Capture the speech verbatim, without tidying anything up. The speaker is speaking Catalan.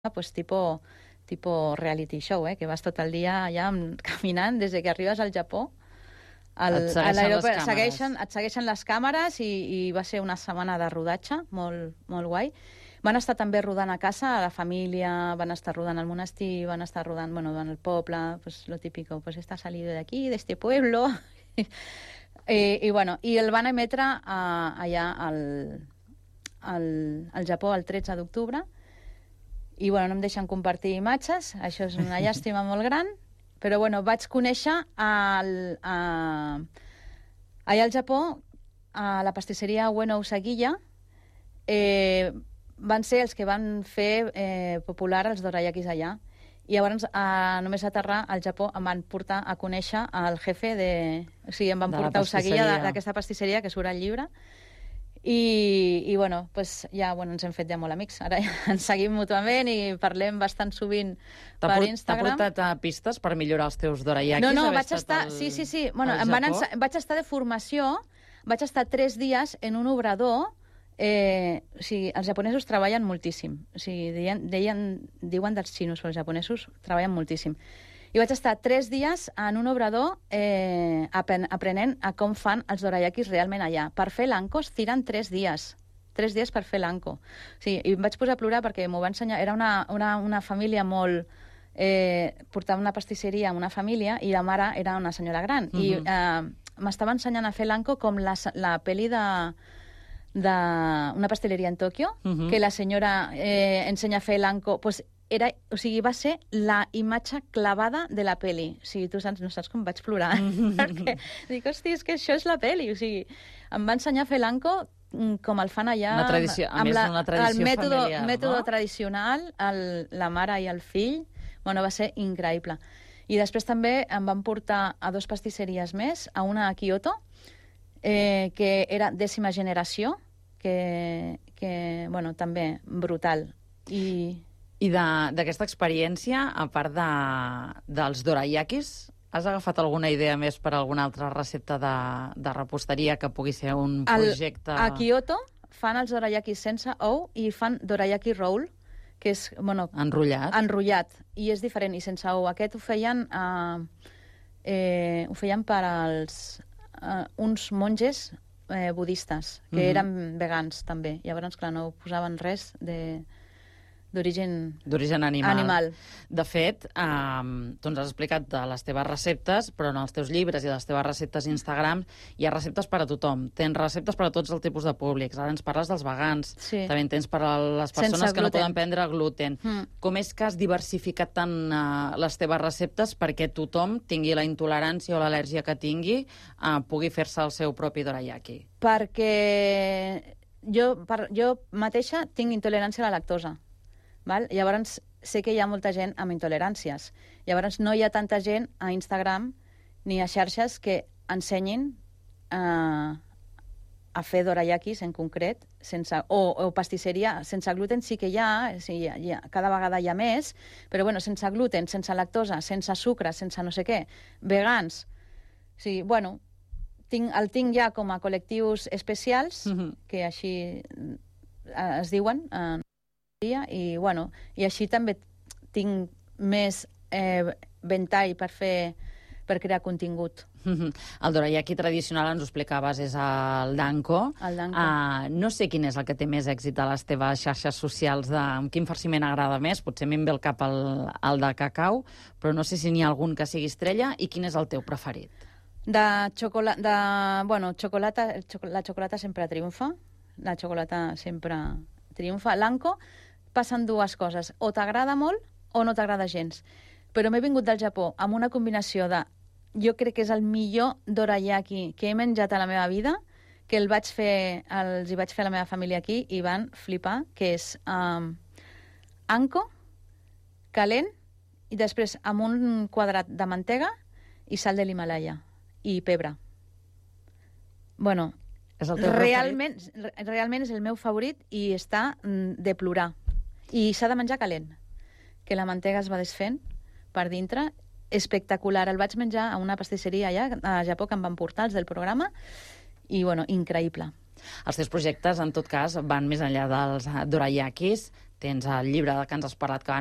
pues, tipo, tipo reality show, eh? Que vas tot el dia allà caminant des que arribes al Japó. Al, et segueixen les càmeres. Segueixen, et segueixen les càmeres i, i va ser una setmana de rodatge molt, molt guai. Van estar també rodant a casa, a la família, van estar rodant al monestir, van estar rodant, bueno, en el poble, pues lo típico, pues esta salido de aquí, de este pueblo. I, i, bueno, i el van emetre a, allà al, al, al Japó el tretze d'octubre. I, bueno, no em deixen compartir imatges, això és una llàstima molt gran, però, bueno, vaig conèixer el, a, allà al Japó, a la pastisseria Ueno Usagilla, eh, van ser els que van fer eh, popular els dorayakis allà. I llavors, a, només a aterrar al Japó, em van portar a conèixer el jefe de... O sigui, em van de portar a Usagilla d'aquesta pastisseria, que surt al llibre. I, i bueno, pues ja bueno, ens hem fet ja molt amics. Ara ja ens seguim mútuament i parlem bastant sovint per Instagram. T'ha portat a pistes per millorar els teus dorayakis? No, no, vaig estar... El, sí, sí, sí. Bueno, em van ens... Vaig estar de formació, vaig estar tres dies en un obrador. Eh, o sigui, els japonesos treballen moltíssim. O sigui, deien, deien, diuen dels xinos, però els japonesos treballen moltíssim. I vaig estar tres dies en un obrador eh, aprenent a com fan els dorayakis realment allà. Per fer l'anko es tiren tres dies. Tres dies per fer l'anko. O sigui, i em vaig posar a plorar perquè m'ho va ensenyar. Era una, una, una família molt... Eh, portava una pastisseria amb una família i la mare era una senyora gran. Uh-huh. I eh, m'estava ensenyant a fer l'anko com la, la pel·li de... d'una pasteleria en Tòquio, uh-huh. que la senyora eh, ensenya a fer l'anko, pues era, o sigui, va ser la imatge clavada de la peli. O sigui, tu saps, no saps com vaig plorar, uh-huh. perquè dic, hosti, és que això és la peli. O sigui, em va ensenyar a fer l'anko com el fan allà, una tradició, a amb més, la, una tradició el mètode, familiar, mètode no? tradicional, el, la mare i el fill, bueno, va ser increïble. I després també em van portar a dos pastisseries més, a una a Kyoto, Eh, que era dècima generació, que, que bueno, també brutal. I, I d'aquesta experiència, a part de, dels dorayakis, has agafat alguna idea més per alguna altra recepta de, de reposteria que pugui ser un projecte... El, a Kyoto fan els dorayakis sense ou i fan dorayaki roll, que és, bueno... Enrotllat. Enrotllat, i és diferent, i sense ou. Aquest ho feien, eh, eh, ho feien per als... Uh, uns monges eh, budistes, que uh-huh. eren vegans, també. Llavors, clar, no posaven res de... d'origen d'origen animal. animal. De fet, eh, tu ens has explicat de les teves receptes, però en els teus llibres i les teves receptes Instagram hi ha receptes per a tothom. Tens receptes per a tots els tipus de públics. Ara ens parles dels vegans. Sí. També en tens per a les persones Sense que gluten. no poden prendre gluten. Mm. Com és que has diversificat tant eh, les teves receptes perquè tothom tingui la intolerància o l'al·lèrgia que tingui, eh, pugui fer-se el seu propi dorayaki? Perquè jo, per, jo mateixa tinc intolerància a la lactosa. Val? Llavors, sé que hi ha molta gent amb intoleràncies. Llavors, no hi ha tanta gent a Instagram ni a xarxes que ensenyin eh, a fer dorayakis en concret, sense, o, o pastisseria sense gluten. Sí que hi ha, sí, hi ha, hi ha, cada vegada hi ha més, però bueno, sense gluten, sense lactosa, sense sucre, sense no sé què, vegans. O sigui, bueno, tinc, el tinc ja com a col·lectius especials, mm-hmm. que així eh, es diuen, eh, i, bueno, i així també tinc més eh, ventall per fer per crear contingut. El dorayaki tradicional, ens ho explicaves, és el danko. El danko. Uh, no sé quin és el que té més èxit a les teves xarxes socials, de amb quin farciment agrada més. Potser a mi em ve el cap el, el de cacau, però no sé si n'hi ha algun que sigui estrella. I quin és el teu preferit? De xocolata, de, bueno, xocolata, la xocolata sempre triomfa. La xocolata sempre triomfa. L'anko passen dues coses. O t'agrada molt o no t'agrada gens. Però m'he vingut del Japó amb una combinació de... Jo crec que és el millor dorayaki que he menjat a la meva vida, que el vaig fer, els hi vaig fer a la meva família aquí i van flipar, que és um, anko, calent, i després amb un quadrat de mantega i sal de l'Himalaya i pebre. Bueno, és el teu realment, realment és el meu favorit i està de plorar. I s'ha de menjar calent, que la mantega es va desfent per dintre, espectacular. El vaig menjar a una pastisseria allà a Japó que em van portar, els del programa, i, bueno, increïble. Els teus projectes, en tot cas, van més enllà dels dorayakis. tens el llibre que ens has parlat que